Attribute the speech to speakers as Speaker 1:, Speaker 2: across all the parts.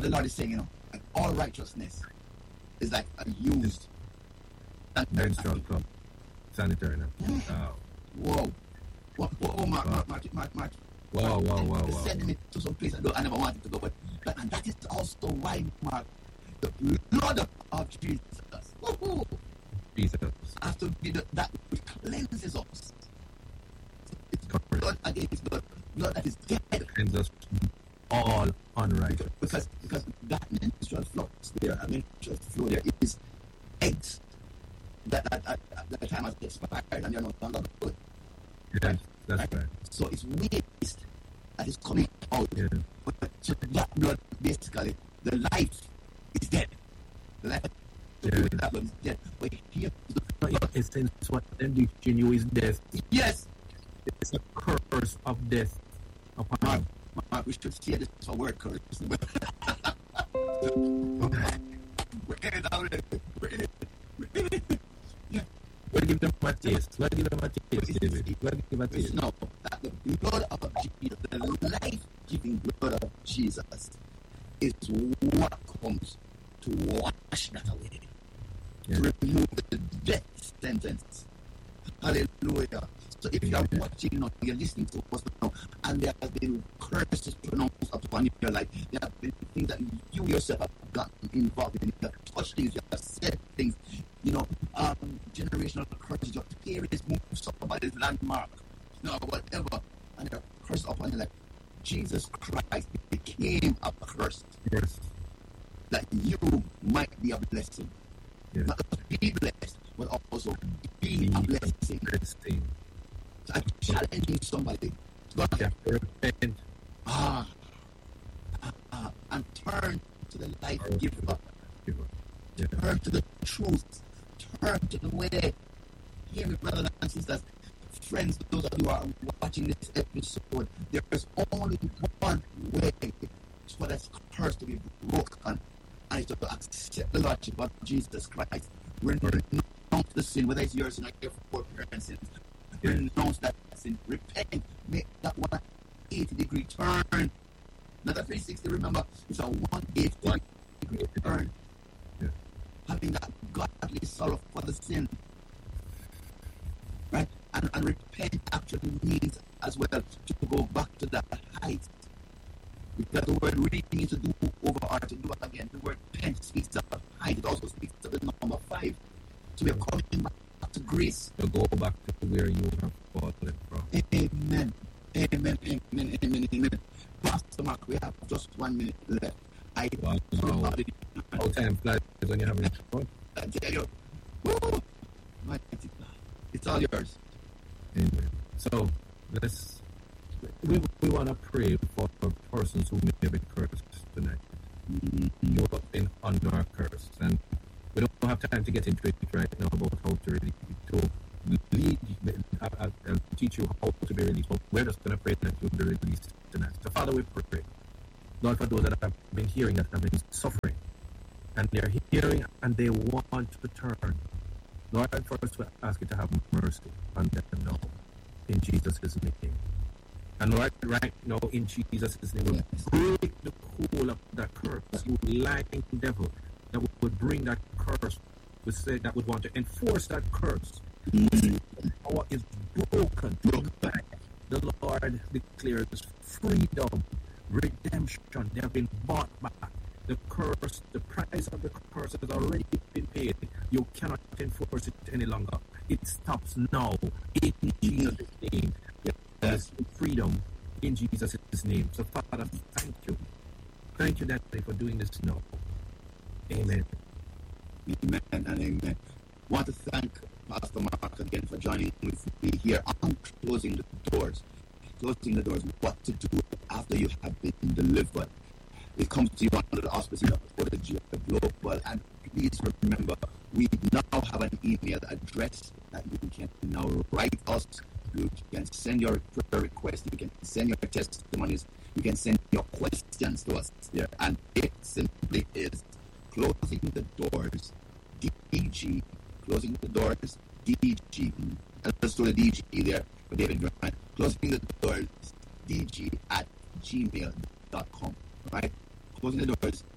Speaker 1: Lord is saying, and all righteousness is like used.
Speaker 2: Menstrual cup. Sanitary napkin.
Speaker 1: Whoa. Mark.
Speaker 2: Wow.
Speaker 1: Send me to some place I never wanted to go, but and that is also why, Mark, the blood of Jesus. Woo-hoo,
Speaker 2: Jesus.
Speaker 1: has to be that which cleanses us. It's
Speaker 2: Correct.
Speaker 1: blood against blood that is dead.
Speaker 2: Cleanse us all unrighteous.
Speaker 1: Because that menstrual flux there, a menstrual flow there is eggs that time has expired and they're no longer good.
Speaker 2: Yes, that's right.
Speaker 1: So it's waste that is coming out.
Speaker 2: Yeah.
Speaker 1: But so that blood, basically, the life is dead. The life that blood is dead. But here,
Speaker 2: In essence, what them teaching you is death.
Speaker 1: Yes.
Speaker 2: It's a curse of death upon you.
Speaker 1: Mark, we should say this is a word curse. We're in it already. Yeah.
Speaker 2: We'll give them a taste. David. We'll give them a taste.
Speaker 1: No, that the blood of Jesus, the life-giving blood of Jesus, is what comes to wash that away, to remove the death sentence. Hallelujah. So if you are watching or you're listening to us now, and there have been curses pronounced upon your life, there have been things that you yourself have gotten involved in, you have touched things, you have said things, generational curses, your parents moved somebody's landmark, whatever, and they're cursed upon your life. Jesus Christ became a curse.
Speaker 2: Yes.
Speaker 1: That you might be a blessing.
Speaker 2: Yes.
Speaker 1: Not just be blessed, but also be a blessing. So I'm challenging somebody to go
Speaker 2: repent
Speaker 1: and turn to the life giver.
Speaker 2: Yeah.
Speaker 1: Turn to the truth. Turn to the way. Hear me, brothers and sisters, friends, those of you who are watching this episode, there is only one way for that curse to be broken, and it's to accept the Lordship of Jesus Christ. Renounce the sin, whether it's your sin or your foreparents' sins. Renounce that sin. Repent. Make that 180-degree turn. Not a 360, remember, it's a 180-degree turn.
Speaker 2: Yeah.
Speaker 1: Having that godly sorrow for the sin. Right? And repent actually means as well to go back to that height. Because the word really means to do over or to do again. The word repent speaks of height. It also speaks of the number 5. So we are coming back to grace.
Speaker 2: To go back to where you have fallen from.
Speaker 1: Amen. Pastor Mark, we have just 1 minute left.
Speaker 2: How time flies when you're having fun.
Speaker 1: I tell you. Woo! Mighty God. It's all yours.
Speaker 2: Amen. So we want to pray for persons who may be cursed tonight. You have been under a curse, and we don't have time to get into it right now about how to really lead. I'll teach you how to be released, but we're just going to pray that you'll be released tonight. So Father, we pray, Lord, for those that have been hearing, that have been suffering, and they're hearing and they want to turn. Lord, first we ask you to have mercy on them now, in Jesus' name. And Lord, right now, in Jesus' name, we break the hold of that curse, you lying devil, that would bring that curse, we say that would want to enforce that curse. Power is broken. The Lord declares freedom, redemption. They have been bought back. The curse, the price of the curse has already been paid. You cannot enforce it any longer. It stops now in Jesus' name. Yes, freedom in Jesus' name. So Father, thank you. Thank you, Daddy, for doing this now. Amen.
Speaker 1: Amen and amen. I want to thank Pastor Mark again for joining with me here on closing the doors. Closing the doors, what to do after you have been delivered. It comes to you under the auspices of the Global. And please remember, we now have an email address that you can now write us. You can send your prayer requests. You can send your testimonies. You can send your questions to us there. And it simply is closing the doors, DG. Closing the doors, DG. Let's do the DG there for David Grant. Closing the doors, DG at gmail.com. Right? Closing the doors,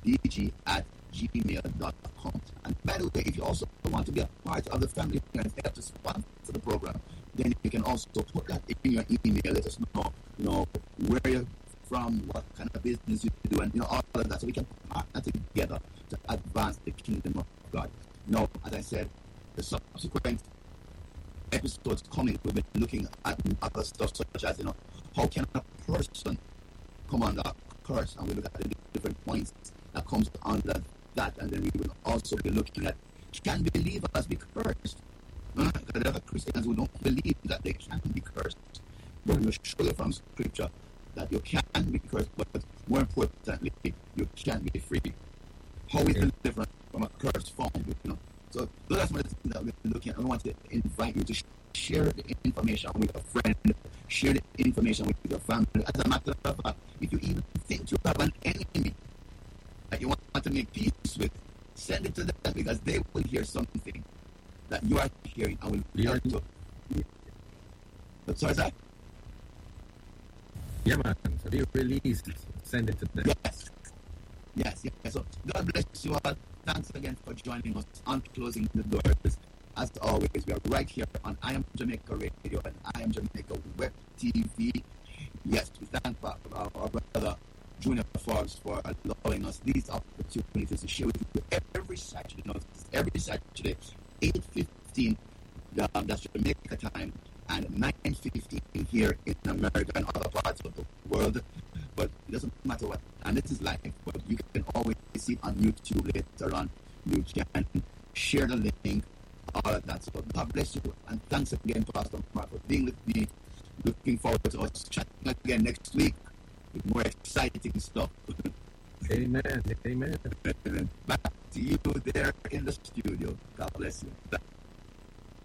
Speaker 1: dg@gmail.com. And by the way, if you also want to be a part of the family and help to sponsor the program, then you can also put that in your email. Let us know, where you're from, what kind of business you do, and all of that, so we can partner together to advance the kingdom of God. As I said, the subsequent episodes coming, we've been looking at other stuff such as how can a person come under a curse, and we look at the different points that comes under that, and then we will also be looking at, can believers be cursed? Because there are Christians who don't believe that they can be cursed, but we will show you from Scripture that you can be cursed, but more importantly, you can be free. How is it different from a curse found? So those are some of the things that we're looking at. I want to invite you to share the information with a friend, share the information with your family. As a matter of fact, if you even think you have an enemy that you want to make peace with, send it to them, because they will hear something that you are hearing and will help to. Sorry, sir?
Speaker 2: Yeah, man. So be released. Send it to them.
Speaker 1: Yes. So God bless you all. Thanks again for joining us on Closing the Doors. As always, we are right here on I Am Jamaica Radio and I Am Jamaica Web TV. Yes, we thank our brother Junior Forbes for allowing us these opportunities to share with you every Saturday. Every Saturday, 8:15, that's Jamaica time, and 9:15 here in America and other parts of the world. But it doesn't matter what, and this is live, but you can always see it on YouTube later on. You can share the link, all of that. So God bless you, and thanks again, Pastor Mark, for being with me. Looking forward to us chatting again next week with more exciting stuff.
Speaker 2: Amen.
Speaker 1: Back to you there in the studio. God bless you.